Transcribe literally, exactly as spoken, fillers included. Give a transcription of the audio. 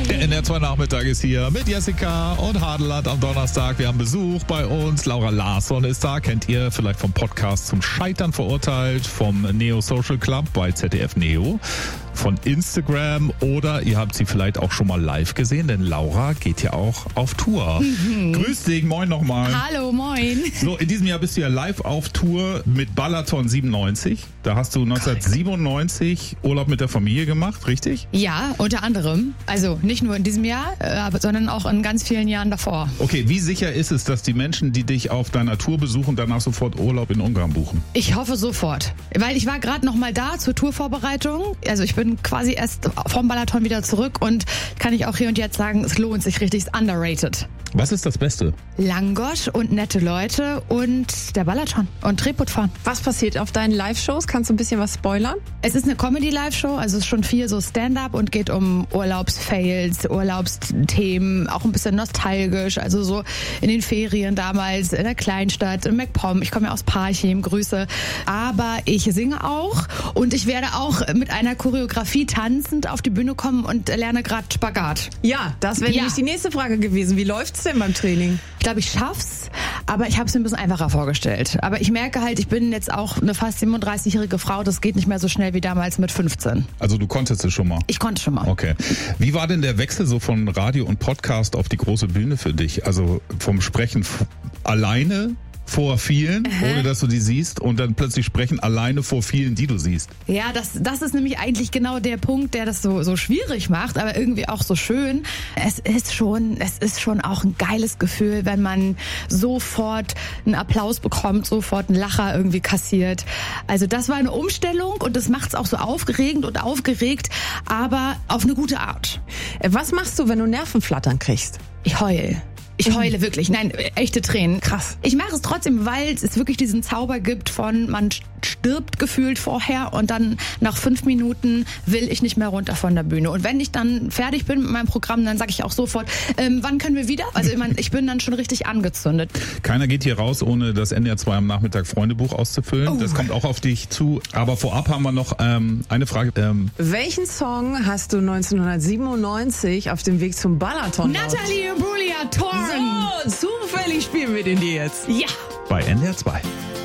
Der N R zwei Nachmittag ist hier mit Jessica und Hadeland am Donnerstag. Wir haben Besuch bei uns. Laura Larsson ist da. Kennt ihr vielleicht vom Podcast zum Scheitern verurteilt, vom Neo Social Club bei Z D F Neo, von Instagram oder ihr habt sie vielleicht auch schon mal live gesehen, denn Laura geht ja auch auf Tour. Mhm. Grüß dich, moin nochmal. Hallo, moin. So, in diesem Jahr bist du ja live auf Tour mit Balaton siebenundneunzig. Da hast du neunzehnhundertsiebenundneunzig Urlaub mit der Familie gemacht, richtig? Ja, unter anderem. Also nicht nur in diesem Jahr, äh, sondern auch in ganz vielen Jahren davor. Okay, wie sicher ist es, dass die Menschen, die dich auf deiner Tour besuchen, danach sofort Urlaub in Ungarn buchen? Ich hoffe sofort. Weil ich war gerade noch mal da zur Tourvorbereitung. Also ich bin quasi erst vom Balaton wieder zurück und kann ich auch hier und jetzt sagen, es lohnt sich richtig, ist underrated. Was ist das Beste? Langosch und nette Leute und der Balaton und Treput fahren. Was passiert auf deinen Live-Shows? Kannst du ein bisschen was spoilern? Es ist eine Comedy-Live-Show, also es ist schon viel so Stand-up und geht um Urlaubsfails, Urlaubsthemen, auch ein bisschen nostalgisch, also so in den Ferien damals, in der Kleinstadt, in MacPom. Ich komme ja aus Parchim, Grüße. Aber ich singe auch und ich werde auch mit einer Choreografie tanzend auf die Bühne kommen und lerne gerade Spagat. Ja, das wäre Ja. nämlich die nächste Frage gewesen. Wie läuft's denn beim Training? Ich glaube, ich schaff's, aber ich habe es mir ein bisschen einfacher vorgestellt. Aber ich merke halt, ich bin jetzt auch eine fast siebenunddreißigjährige Frau, das geht nicht mehr so schnell wie damals mit fünfzehn. Also du konntest es schon mal? Ich konnte schon mal. Okay. Wie war denn der Wechsel so von Radio und Podcast auf die große Bühne für dich? Also vom Sprechen f- alleine vor vielen, Aha. ohne dass du die siehst, und dann plötzlich sprechen alleine vor vielen, die du siehst. Ja, das, das ist nämlich eigentlich genau der Punkt, der das so, so schwierig macht, aber irgendwie auch so schön. Es ist schon, es ist schon auch ein geiles Gefühl, wenn man sofort einen Applaus bekommt, sofort einen Lacher irgendwie kassiert. Also das war eine Umstellung und das macht es auch so aufgeregend und aufgeregt, aber auf eine gute Art. Was machst du, wenn du Nervenflattern kriegst? Ich heul. Ich heule wirklich. Nein, echte Tränen. Krass. Ich mache es trotzdem, weil es wirklich diesen Zauber gibt von, man stirbt gefühlt vorher und dann nach fünf Minuten will ich nicht mehr runter von der Bühne. Und wenn ich dann fertig bin mit meinem Programm, dann sage ich auch sofort, ähm, wann können wir wieder? Also ich, mein, ich bin dann schon richtig angezündet. Keiner geht hier raus, ohne das N D R zwei am Nachmittag Freundebuch auszufüllen. Oh. Das kommt auch auf dich zu. Aber vorab haben wir noch ähm, eine Frage. Ähm, Welchen Song hast du neunzehnhundertsiebenundneunzig auf dem Weg zum Balaton? Natalie Imbruglia, Torn. So, zufällig spielen wir den dir jetzt. Ja. bei N D R zwei.